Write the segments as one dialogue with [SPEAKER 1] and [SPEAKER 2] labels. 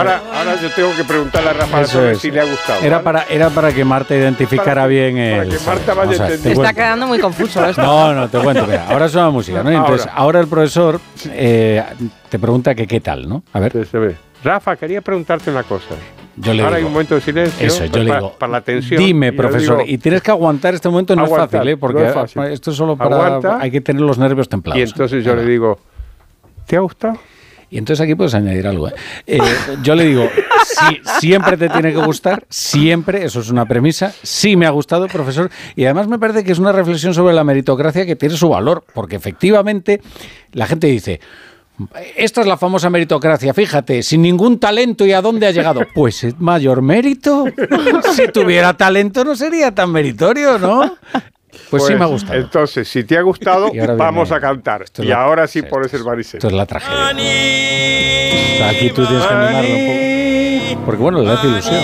[SPEAKER 1] Ahora yo tengo que preguntarle a Rafa si le ha gustado.
[SPEAKER 2] Era para que Marta identificara bien
[SPEAKER 1] el... Para que Marta vaya entendiendo.
[SPEAKER 3] Está quedando muy confuso esto.
[SPEAKER 2] No, te cuento. Mira, ahora suena música, ¿no? Entonces, ahora el profesor te pregunta que qué tal, ¿no? A ver.
[SPEAKER 1] Rafa, quería preguntarte una cosa.
[SPEAKER 2] Ahora
[SPEAKER 1] hay un momento de silencio.
[SPEAKER 2] Eso, yo le digo.
[SPEAKER 1] Para la tensión.
[SPEAKER 2] Dime, profesor. Y tienes que aguantar este momento, no es fácil, ¿eh? Porque esto es solo para... Hay que tener los nervios templados.
[SPEAKER 1] Y entonces yo le digo, ¿te ha gustado?
[SPEAKER 2] Y entonces aquí puedes añadir algo. Yo le digo, siempre te tiene que gustar, siempre, eso es una premisa. Sí me ha gustado, profesor. Y además me parece que es una reflexión sobre la meritocracia que tiene su valor, porque efectivamente la gente dice... Esta es la famosa meritocracia, fíjate, sin ningún talento y a dónde ha llegado. Pues es mayor mérito. Si tuviera talento no sería tan meritorio, ¿no? Pues sí me ha gustado.
[SPEAKER 1] Entonces, si te ha gustado, vamos a cantar. Y ahora sí pones el Maricel.
[SPEAKER 2] Esto es la tragedia. O sea, aquí tú tienes que animarlo un poco. Porque bueno, le hace ilusión.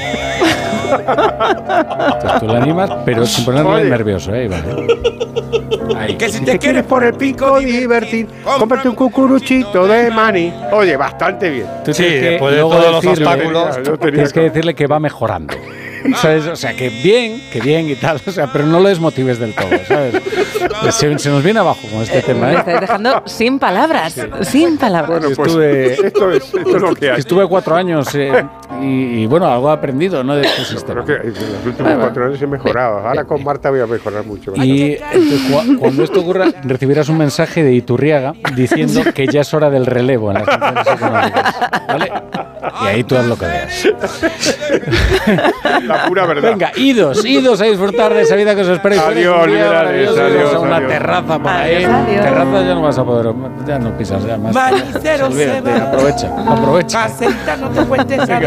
[SPEAKER 2] Entonces tú le animas, pero sin ponerle nervioso, Iván.
[SPEAKER 1] Ahí. Que si te quieres por el pico divertir, cómprate un cucuruchito de maní. Oye, bastante bien.
[SPEAKER 2] Sí, después de todos los obstáculos, tienes que decirle que va mejorando. ¿Sabes? O sea, que bien y tal, o sea, pero no lo desmotives del todo, ¿sabes? Se nos viene abajo con este tema,
[SPEAKER 3] Me estáis dejando sin palabras, sin palabras.
[SPEAKER 1] Bueno, pues esto es lo que hay.
[SPEAKER 2] Estuve 4 años y bueno, algo he aprendido, ¿no? De este sistema.
[SPEAKER 1] Pero que en los últimos 4 años he mejorado. Ahora con Marta voy a mejorar mucho.
[SPEAKER 2] Y entonces, cuando esto ocurra, recibirás un mensaje de Iturriaga diciendo que ya es hora del relevo en las funciones económicas, ¿vale? Y ahí tú haz lo que veas.
[SPEAKER 1] La pura verdad.
[SPEAKER 2] Venga, idos a disfrutar de esa vida que os espera.
[SPEAKER 1] Adiós, liberales.
[SPEAKER 2] Adiós. Una terraza por ahí.
[SPEAKER 3] Adiós.
[SPEAKER 2] Terraza ya no vas a poder, ya no pisas ya más.
[SPEAKER 4] Manicero se va.
[SPEAKER 2] Aprovecha.
[SPEAKER 4] Caseta, no te cuentes.